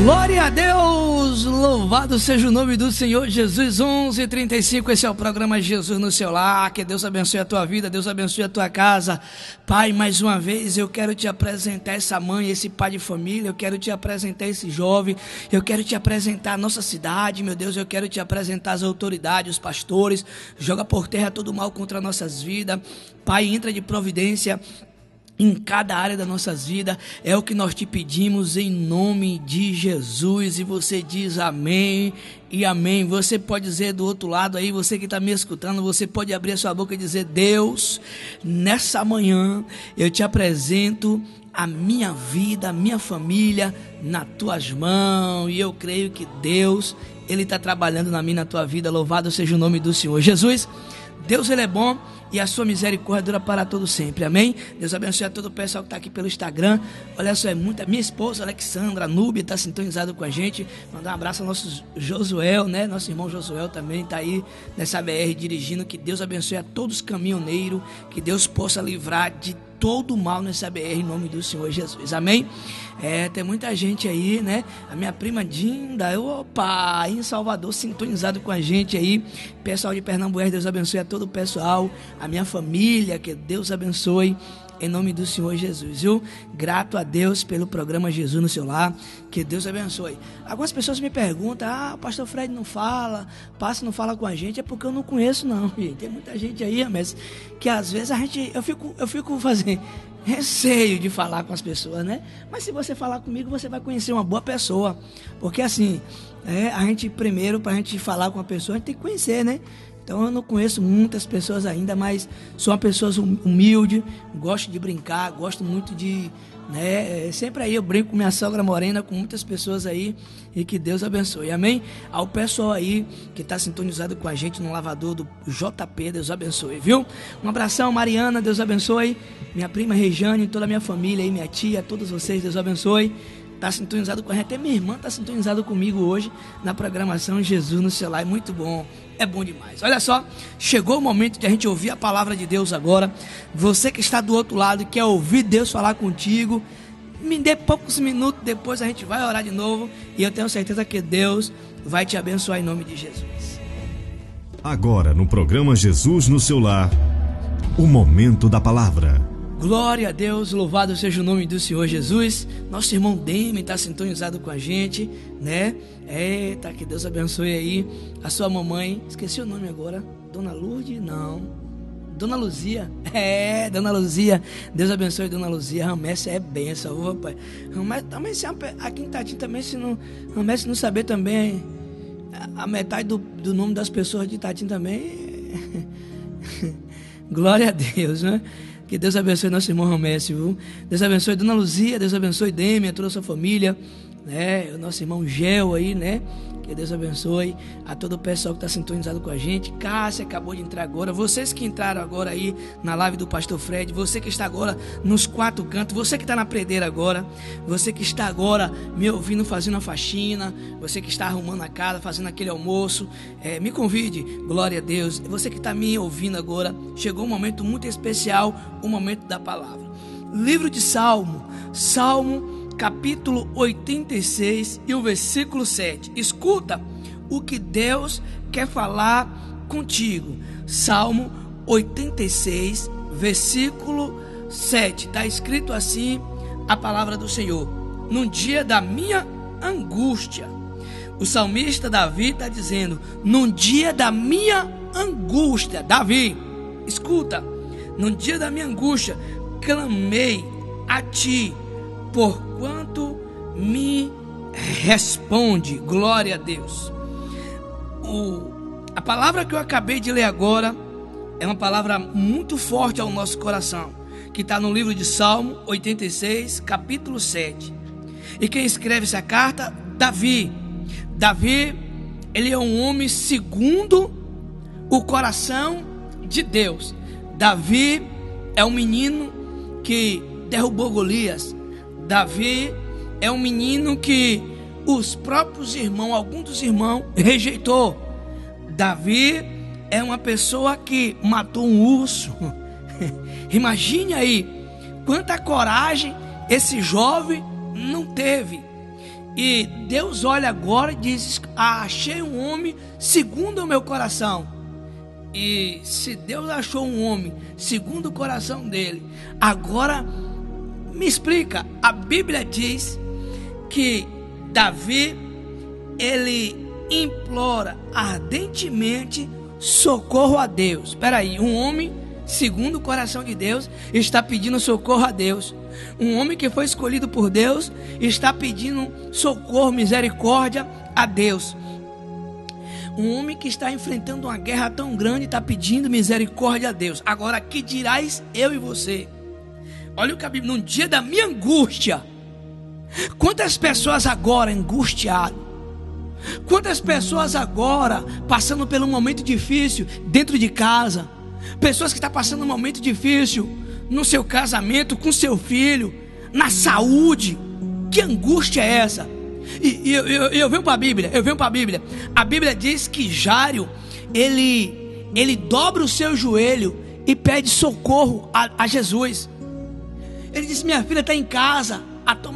Glória a Deus, louvado seja o nome do Senhor Jesus. 11h35, esse é o programa Jesus no seu lar. Que Deus abençoe a tua vida, Deus abençoe a tua casa. Pai, mais uma vez eu quero te apresentar essa mãe, esse pai de família. Eu quero te apresentar esse jovem. Eu quero te apresentar a nossa cidade, meu Deus. Eu quero te apresentar as autoridades, os pastores. Joga por terra todo o mal contra nossas vidas. Pai, entra de providência em cada área das nossas vidas, é o que nós te pedimos em nome de Jesus. E você diz amém e amém. Você pode dizer do outro lado aí, você que está me escutando, você pode abrir a sua boca e dizer: Deus, nessa manhã eu te apresento a minha vida, a minha família nas tuas mãos, e eu creio que Deus, Ele está trabalhando na minha, na tua vida. Louvado seja o nome do Senhor Jesus. Deus, Ele é bom e a sua misericórdia dura para todo sempre, amém? Deus abençoe a todo o pessoal que está aqui pelo Instagram. Olha só, minha esposa Alexandra, a Núbia, está sintonizado com a gente. Mandar um abraço ao nosso Josuel, né? Nosso irmão Josuel também está aí nessa BR dirigindo. Que Deus abençoe a todos os caminhoneiros, que Deus possa livrar de todo o mal nessa BR em nome do Senhor Jesus, amém? Tem muita gente aí, né? A minha prima Dinda, aí em Salvador, sintonizado com a gente aí. Pessoal de Pernambuco, Deus abençoe a todo o pessoal, a minha família, que Deus abençoe em nome do Senhor Jesus, viu? Grato a Deus pelo programa Jesus no seu lar, que Deus abençoe. Algumas pessoas me perguntam: o pastor Fred não fala, não fala com a gente. É porque eu não conheço não, gente. Tem muita gente aí, mas que às vezes eu fico fazendo receio de falar com as pessoas, né? Mas se você falar comigo, você vai conhecer uma boa pessoa, porque assim, a gente primeiro, para a gente falar com a pessoa, a gente tem que conhecer, né? Então eu não conheço muitas pessoas ainda, mas sou uma pessoa humilde, gosto de brincar, gosto muito de, né? Sempre aí eu brinco com minha sogra morena, com muitas pessoas aí, e que Deus abençoe, amém? Ao pessoal aí que está sintonizado com a gente no lavador do JP, Deus abençoe, viu? Um abração, Mariana, Deus abençoe. Minha prima Rejane, toda a minha família aí, minha tia, todos vocês, Deus abençoe. Está sintonizado com a gente, até minha irmã está sintonizada comigo hoje na programação Jesus no celular. É muito bom, é bom demais. Olha só, chegou o momento de a gente ouvir a palavra de Deus agora. Você que está do outro lado e quer ouvir Deus falar contigo, me dê poucos minutos, depois a gente vai orar de novo e eu tenho certeza que Deus vai te abençoar em nome de Jesus. Agora no programa Jesus no seu lar, o momento da palavra. Glória a Deus, louvado seja o nome do Senhor Jesus. Nosso irmão Demi está sintonizado com a gente, né? Eita, que Deus abençoe aí a sua mamãe. Esqueci o nome agora. Dona Lourdes? Não. Dona Luzia. Dona Luzia. Deus abençoe Dona Luzia. Ramesse é benção, rapaz. Ramesse também, aqui em Tatim também, se não Ramesse não saber também, a metade do nome das pessoas de Tatim também. Glória a Deus, né? Que Deus abençoe nosso irmão Ramesse, viu? Deus abençoe Dona Luzia, Deus abençoe Demi, toda a sua família, né? O nosso irmão Gel aí, né? Que Deus abençoe a todo o pessoal que está sintonizado com a gente. Cássia acabou de entrar agora. Vocês que entraram agora aí na live do Pastor Fred, você que está agora nos quatro cantos, você que está na predeira agora, você que está agora me ouvindo fazendo a faxina, você que está arrumando a casa, fazendo aquele almoço, me convide, glória a Deus. Você que está me ouvindo agora, chegou um momento muito especial, o momento da palavra. Livro de Salmo capítulo 86 e o versículo 7. Escuta o que Deus quer falar contigo. Salmo 86, versículo 7. Está escrito assim a palavra do Senhor: num dia da minha angústia. O salmista Davi está dizendo: num dia da minha angústia. Davi, escuta: num dia da minha angústia, clamei a ti, porquanto me responde. Glória a Deus. A palavra que eu acabei de ler agora é uma palavra muito forte ao nosso coração, que está no livro de Salmo 86, capítulo 7. E quem escreve essa carta? Davi, ele é um homem segundo o coração de Deus. Davi é um menino que derrubou Golias. Davi é um menino que os próprios irmãos, alguns dos irmãos, rejeitou. Davi é uma pessoa que matou um urso. Imagine aí quanta coragem esse jovem não teve. E Deus olha agora e diz: achei um homem segundo o meu coração. E se Deus achou um homem segundo o coração dele, agora me explica. A Bíblia diz que Davi, ele implora ardentemente socorro a Deus. Espera aí, um homem segundo o coração de Deus está pedindo socorro a Deus. Um homem que foi escolhido por Deus está pedindo socorro, misericórdia a Deus. Um homem que está enfrentando uma guerra tão grande está pedindo misericórdia a Deus. Agora, que dirás eu e você? Olha o que a Bíblia, no dia da minha angústia. Quantas pessoas agora angustiadas? Quantas pessoas agora passando por um momento difícil dentro de casa? Pessoas que estão passando um momento difícil no seu casamento, com seu filho, na saúde. Que angústia é essa? E eu venho para a Bíblia. A Bíblia diz que Jário, ele dobra o seu joelho e pede socorro a Jesus. Ele diz: minha filha está em casa,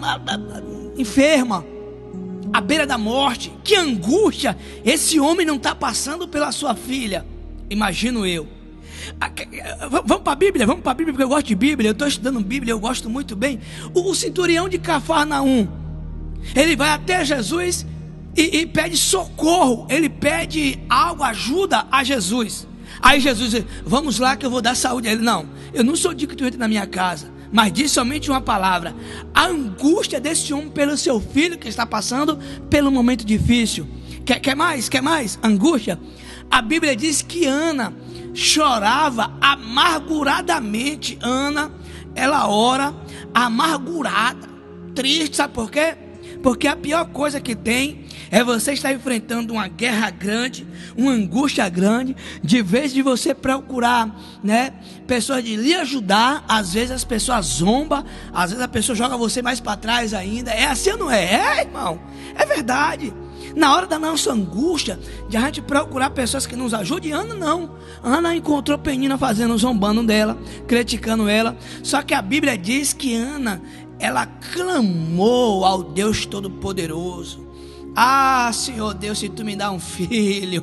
enferma, à beira da morte. Que angústia esse homem não está passando pela sua filha. Imagino eu. Vamos para a Bíblia, porque eu gosto de Bíblia. Eu estou estudando Bíblia, eu gosto muito bem. O centurião de Cafarnaum, ele vai até Jesus e pede socorro. Ele pede algo, ajuda a Jesus. Aí Jesus diz: vamos lá que eu vou dar saúde a ele. Não, eu não sou digno que tu entre na minha casa, mas diz somente uma palavra. A angústia desse homem pelo seu filho que está passando pelo momento difícil. Quer mais? Angústia. A Bíblia diz que Ana chorava amarguradamente. Ana, ela ora amargurada, triste. Sabe por quê? Porque a pior coisa que tem é você estar enfrentando uma guerra grande, uma angústia grande. De vez de você procurar, pessoas de lhe ajudar, às vezes as pessoas zombam, às vezes a pessoa joga você mais para trás ainda. É assim ou não é? É, irmão, é verdade. Na hora da nossa angústia, de a gente procurar pessoas que nos ajudem. Ana não. Ana encontrou Penina zombando dela, criticando ela. Só que a Bíblia diz que Ana, ela clamou ao Deus Todo-Poderoso: ah, Senhor Deus, se tu me dá um filho.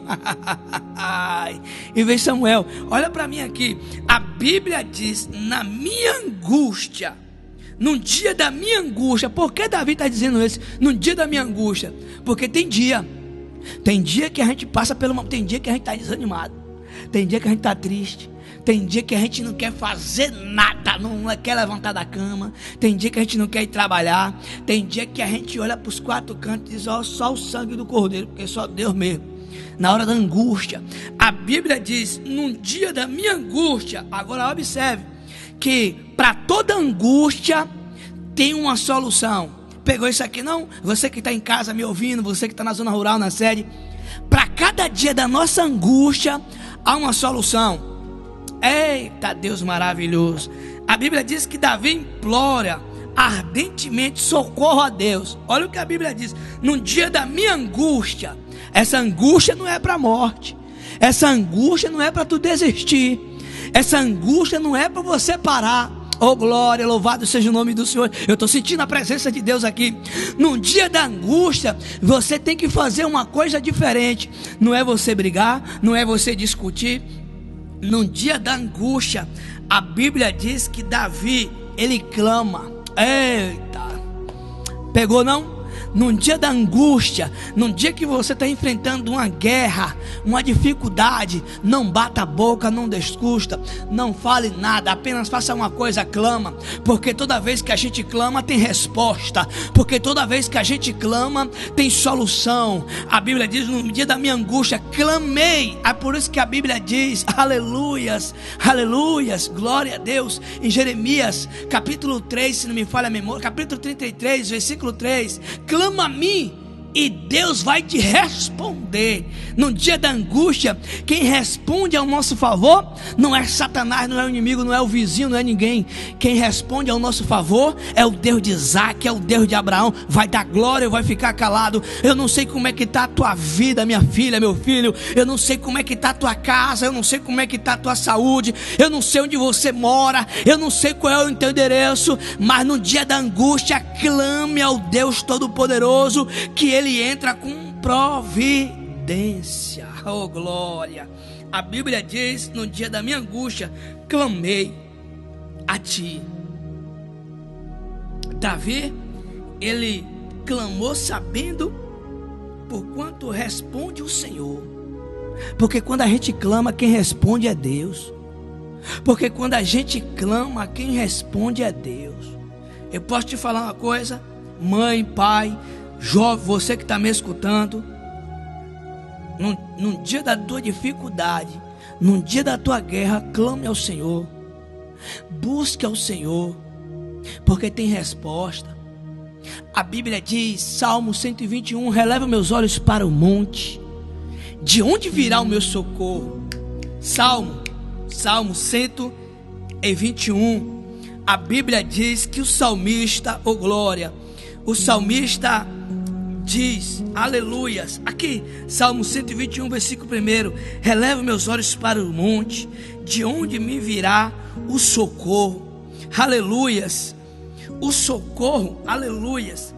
E vem Samuel, olha para mim aqui. A Bíblia diz: na minha angústia, no dia da minha angústia. Por que Davi está dizendo isso? No dia da minha angústia. Porque tem dia que a gente passa tem dia que a gente está desanimado, tem dia que a gente está triste, tem dia que a gente não quer fazer nada, não quer levantar da cama, tem dia que a gente não quer ir trabalhar, tem dia que a gente olha para os quatro cantos e diz: ó, só o sangue do Cordeiro, porque só Deus mesmo. Na hora da angústia, a Bíblia diz: num dia da minha angústia. Agora observe que para toda angústia tem uma solução. Pegou isso aqui não? Você que está em casa me ouvindo, você que está na zona rural, na sede. Para cada dia da nossa angústia há uma solução. Eita Deus maravilhoso. A Bíblia diz que Davi implora ardentemente socorro a Deus. Olha o que a Bíblia diz: no dia da minha angústia. Essa angústia não é para a morte, essa angústia não é para tu desistir, essa angústia não é para você parar. Oh glória, louvado seja o nome do Senhor. Eu estou sentindo a presença de Deus aqui. No dia da angústia, você tem que fazer uma coisa diferente. Não é você brigar, não é você discutir. No dia da angústia, a Bíblia diz que Davi, ele clama. Eita, pegou não? Num dia da angústia, num dia que você está enfrentando uma guerra, uma dificuldade, não bata a boca, não discuta, não fale nada, apenas faça uma coisa: clama. Porque toda vez que a gente clama tem resposta, porque toda vez que a gente clama tem solução. A Bíblia diz: no dia da minha angústia clamei. É por isso que a Bíblia diz: aleluias, aleluias, glória a Deus. Em Jeremias capítulo 3, se não me falha a memória, capítulo 33, versículo 3: clama a mim e Deus vai te responder. No dia da angústia, quem responde ao nosso favor não é Satanás, não é o inimigo, não é o vizinho, não é ninguém. Quem responde ao nosso favor é o Deus de Isaac, é o Deus de Abraão. Vai dar glória ou vai ficar calado? Eu não sei como é que está a tua vida, minha filha, meu filho. Eu não sei como é que está a tua casa, eu não sei como é que está a tua saúde, eu não sei onde você mora, eu não sei qual é o teu endereço, mas no dia da angústia, clame ao Deus Todo-Poderoso, que Ele entra com providência. Oh glória! A Bíblia diz: no dia da minha angústia, clamei a ti. Davi, ele clamou sabendo por quanto responde o Senhor. Porque quando a gente clama, quem responde é Deus. Porque quando a gente clama, quem responde é Deus. Eu posso te falar uma coisa, mãe, pai, jovem, você que está me escutando, num dia da tua dificuldade, num dia da tua guerra, clame ao Senhor, busque ao Senhor, porque tem resposta. A Bíblia diz, Salmo 121, releva meus olhos para o monte, de onde virá o meu socorro? Salmo 121, a Bíblia diz que o salmista, oh glória, o salmista diz, aleluias, aqui, Salmo 121, versículo 1, releva meus olhos para o monte, de onde me virá o socorro? Aleluias, o socorro, aleluias,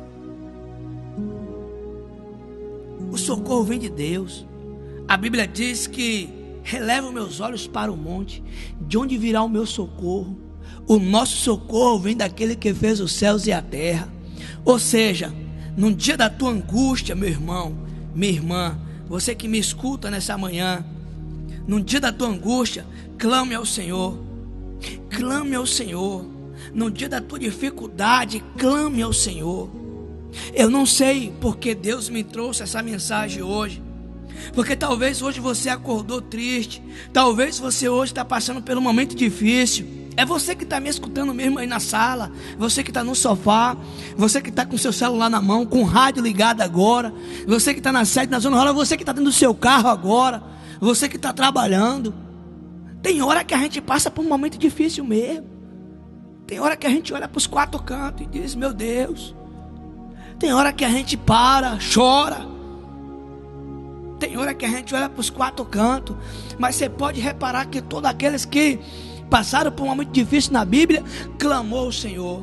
o socorro vem de Deus. A Bíblia diz que releva meus olhos para o monte, de onde virá o meu socorro? O nosso socorro vem daquele que fez os céus e a terra. Ou seja, no dia da tua angústia, meu irmão, minha irmã, você que me escuta nessa manhã, no dia da tua angústia, clame ao Senhor, clame ao Senhor. No dia da tua dificuldade, clame ao Senhor. Eu não sei porque Deus me trouxe essa mensagem hoje, porque talvez hoje você acordou triste, talvez você hoje está passando por um momento difícil. É você que está me escutando mesmo aí na sala, você que está no sofá, você que está com seu celular na mão, com o rádio ligado agora, você que está na sede, na zona rural, você que está dentro do seu carro agora, você que está trabalhando. Tem hora que a gente passa por um momento difícil mesmo. Tem hora que a gente olha para os quatro cantos e diz, meu Deus. Tem hora que a gente para, chora. Tem hora que a gente olha para os quatro cantos. Mas você pode reparar que todos aqueles que passaram por um momento difícil na Bíblia, clamou ao Senhor.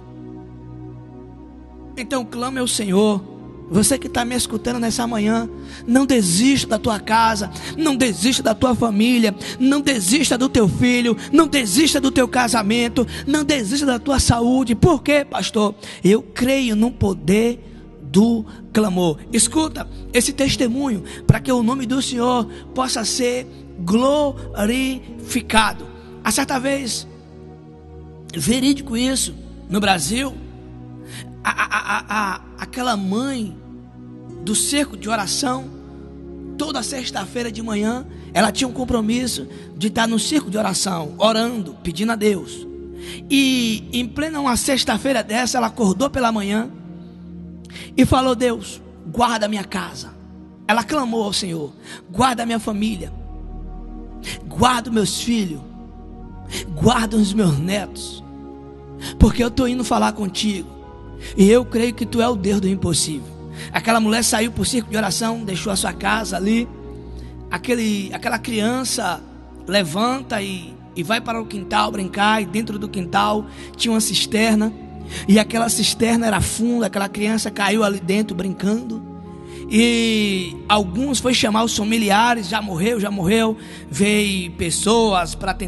Então clame ao Senhor. Você que está me escutando nessa manhã, não desista da tua casa, não desista da tua família, não desista do teu filho, não desista do teu casamento, não desista da tua saúde. Por quê, pastor? Eu creio no poder do clamor. Escuta esse testemunho para que o nome do Senhor possa ser glorificado. A certa vez, verídico isso, no Brasil, aquela mãe do cerco de oração, toda sexta-feira de manhã, ela tinha um compromisso de estar no cerco de oração, orando, pedindo a Deus. E em plena uma sexta-feira dessa, ela acordou pela manhã e falou, Deus, guarda a minha casa. Ela clamou ao Senhor, guarda a minha família, guarda os meus filhos, guarda os meus netos, porque eu estou indo falar contigo, e eu creio que tu é o Deus do impossível. Aquela mulher saiu para o circo de oração, deixou a sua casa ali. Aquela criança levanta e vai para o quintal brincar, e dentro do quintal tinha uma cisterna, e aquela cisterna era funda. Aquela criança caiu ali dentro brincando, e alguns foi chamar os familiares, já morreu, veio pessoas para tentar